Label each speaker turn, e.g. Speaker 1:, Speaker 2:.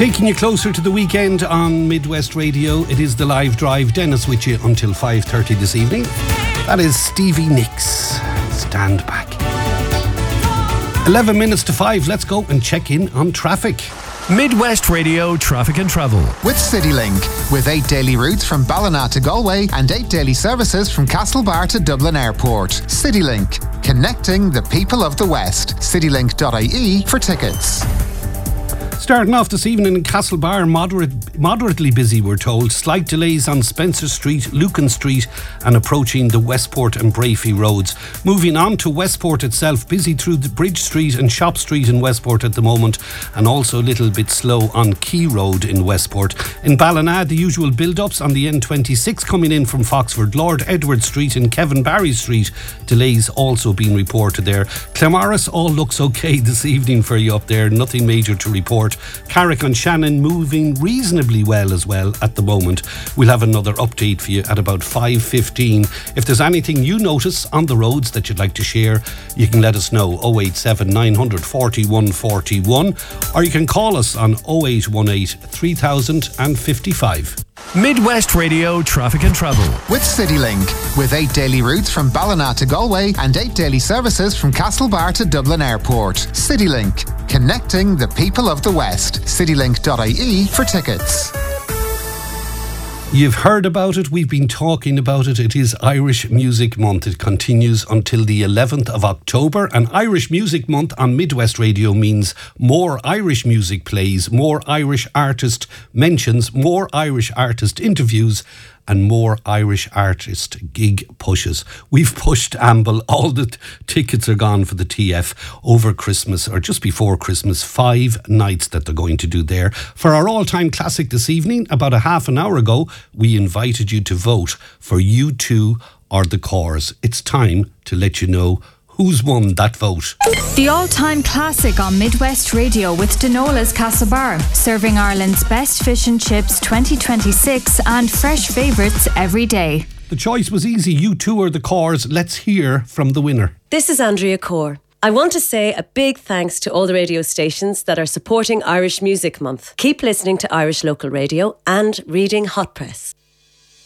Speaker 1: Taking you closer to the weekend on Midwest Radio, it is the live drive. Dennis with you until 5:30 this evening. That is Stevie Nicks. Stand back. 11 minutes to 5. Let's go and check in on traffic.
Speaker 2: Midwest Radio Traffic and Travel.
Speaker 3: With CityLink. With 8 daily routes from Ballina to Galway and 8 daily services from Castlebar to Dublin Airport. CityLink. Connecting the people of the West. CityLink.ie for tickets.
Speaker 1: Starting off this evening in Castlebar, moderately busy, we're told. Slight delays on Spencer Street, Lucan Street and approaching the Westport and Brafey roads. Moving on to Westport itself, busy through the Bridge Street and Shop Street in Westport at the moment, and also a little bit slow on Key Road in Westport. In Ballina, the usual build-ups on the N26 coming in from Foxford, Lord Edward Street and Kevin Barry Street. Delays also being reported there. Claremorris, all looks okay this evening for you up there. Nothing major to report. Carrick on Shannon moving reasonably well as well at the moment. We'll have another update for you at about 5:15. If there's anything you notice on the roads that you'd like to share, you can let us know. 087 900 4141, or you can call us on 0818 3055.
Speaker 2: Midwest Radio Traffic and Travel.
Speaker 3: With CityLink. With 8 daily routes from Ballina to Galway and 8 daily services from Castlebar to Dublin Airport. CityLink. Connecting the people of the West. CityLink.ie for tickets.
Speaker 1: You've heard about it, we've been talking about it. It is Irish Music Month. It continues until the 11th of October. And Irish Music Month on Midwest Radio means more Irish music plays, more Irish artist mentions, more Irish artist interviews and more Irish artist gig pushes. We've pushed Amble. All the tickets are gone for the TF over Christmas, or just before Christmas. 5 nights that they're going to do there. For our all-time classic this evening, about a half an hour ago, we invited you to vote for U2 or the Corrs. It's time to let you know who's won that vote.
Speaker 4: The all-time classic on Midwest Radio with Denola's Castlebar, serving Ireland's best fish and chips 2026 and fresh favourites every day.
Speaker 1: The choice was easy, U2 or the Corrs. Let's hear from the winner.
Speaker 5: This is Andrea Corr. I want to say a big thanks to all the radio stations that are supporting Irish Music Month. Keep listening to Irish Local Radio and reading Hot Press.